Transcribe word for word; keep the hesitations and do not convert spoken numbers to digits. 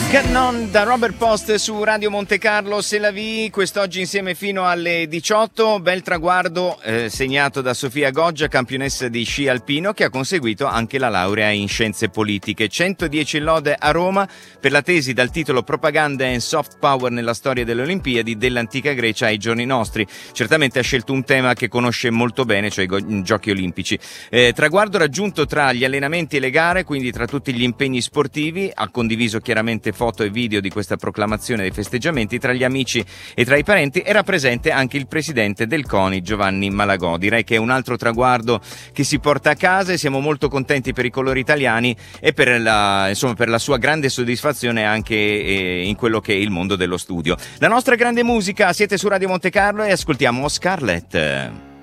Cannon da Robert Post su Radio Monte Carlo, C'est la vie, quest'oggi insieme fino alle diciotto, bel traguardo eh, segnato da Sofia Goggia, campionessa di sci alpino che ha conseguito anche la laurea in scienze politiche. centodieci lode a Roma per la tesi dal titolo Propaganda and Soft Power nella storia delle Olimpiadi dell'antica Grecia ai giorni nostri. Certamente ha scelto un tema che conosce molto bene, cioè i go- giochi olimpici. Eh, traguardo raggiunto tra gli allenamenti e le gare, quindi tra tutti gli impegni sportivi, ha condiviso chiaramente foto e video di questa proclamazione dei festeggiamenti tra gli amici e tra i parenti. Era presente anche il presidente del CONI Giovanni Malagò. Direi che è un altro traguardo che si porta a casa e siamo molto contenti per i colori italiani e per la, insomma, per la sua grande soddisfazione anche eh, in quello che è il mondo dello studio. La nostra grande musica, siete su Radio Monte Carlo e ascoltiamo Scarlett.